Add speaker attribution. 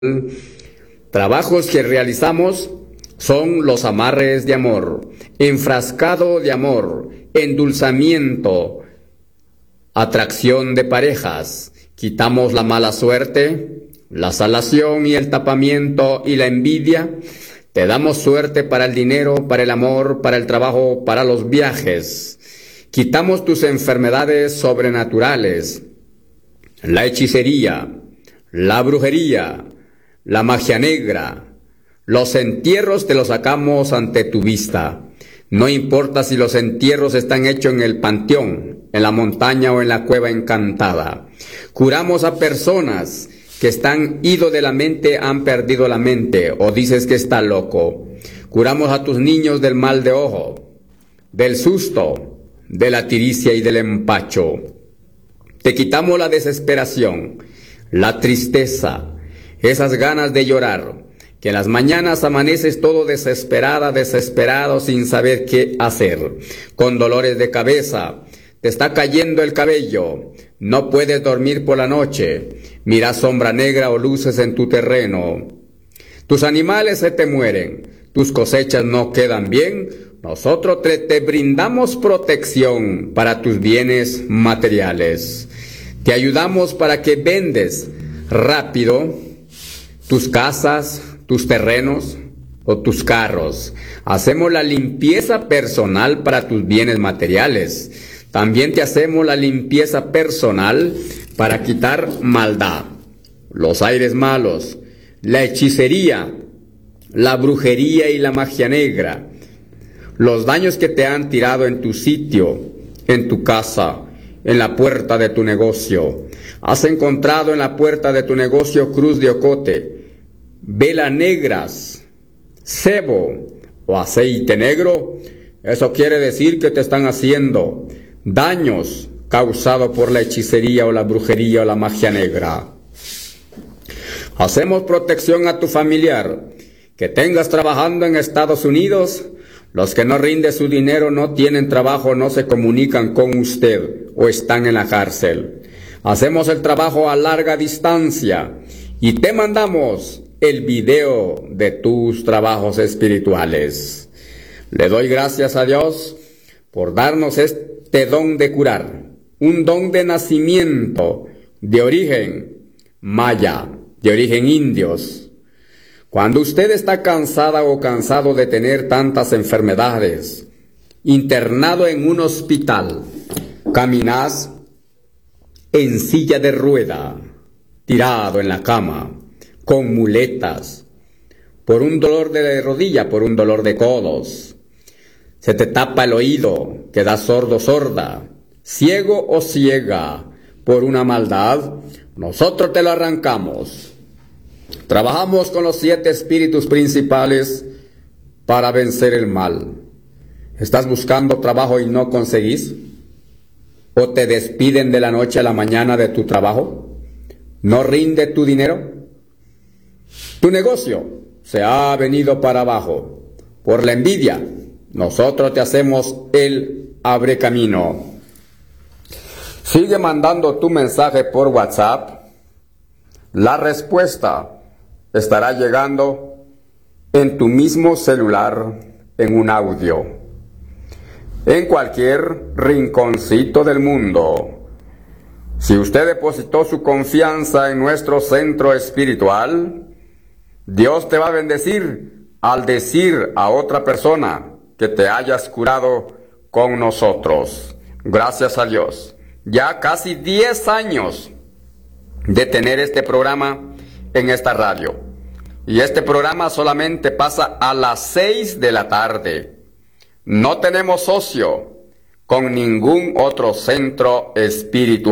Speaker 1: Trabajos que realizamos son los amarres de amor, enfrascado de amor, endulzamiento, atracción de parejas. Quitamos la mala suerte, la salación y el tapamiento y la envidia. Te damos suerte para el dinero, para el amor, para el trabajo, para los viajes. Quitamos tus enfermedades sobrenaturales, la hechicería, la brujería, la magia negra. Los entierros te los sacamos ante tu vista. No importa si los entierros están hechos en el panteón, en la montaña o en la cueva encantada. Curamos a personas que están ido de la mente, han perdido la mente, o dices que está loco. Curamos a tus niños del mal de ojo, del susto, de la tiricia y del empacho. Te quitamos la desesperación, la tristeza, esas ganas de llorar, que en las mañanas amaneces todo desesperada, desesperado, sin saber qué hacer, con dolores de cabeza, te está cayendo el cabello, no puedes dormir por la noche, miras sombra negra o luces en tu terreno. Tus animales se te mueren, tus cosechas no quedan bien. Nosotros te brindamos protección para tus bienes materiales. Te ayudamos para que vendes rápido tus casas, tus terrenos o tus carros. Hacemos la limpieza personal para tus bienes materiales. También te hacemos la limpieza personal para quitar maldad, los aires malos, la hechicería, la brujería y la magia negra, los daños que te han tirado en tu sitio, en tu casa, en la puerta de tu negocio. Has encontrado en la puerta de tu negocio cruz de ocote, velas negras, cebo o aceite negro. Eso quiere decir que te están haciendo daños causados por la hechicería o la brujería o la magia negra. Hacemos protección a tu familiar, que tengas trabajando en Estados Unidos. Los que no rinden su dinero, no tienen trabajo, no se comunican con usted o están en la cárcel. Hacemos el trabajo a larga distancia y te mandamos el video de tus trabajos espirituales. Le doy gracias a Dios por darnos este don de curar, un don de nacimiento, de origen maya, de origen indios. Cuando usted está cansada o cansado de tener tantas enfermedades, internado en un hospital, caminás en silla de rueda, tirado en la cama, con muletas, por un dolor de rodilla, por un dolor de codos, se te tapa el oído, quedas sordo, sorda, ciego o ciega por una maldad, nosotros te lo arrancamos. Trabajamos con los 7 espíritus principales para vencer el mal. ¿Estás buscando trabajo y no conseguís? ¿O te despiden de la noche a la mañana de tu trabajo? ¿No rinde tu dinero? Tu negocio se ha venido para abajo por la envidia. Nosotros te hacemos el abre camino. Sigue mandando tu mensaje por WhatsApp. La respuesta estará llegando en tu mismo celular en un audio. En cualquier rinconcito del mundo. Si usted depositó su confianza en nuestro centro espiritual, Dios te va a bendecir al decir a otra persona que te hayas curado con nosotros. Gracias a Dios. Ya casi 10 años de tener este programa en esta radio. Y este programa solamente pasa a las 6 de la tarde. No tenemos socio con ningún otro centro espiritual.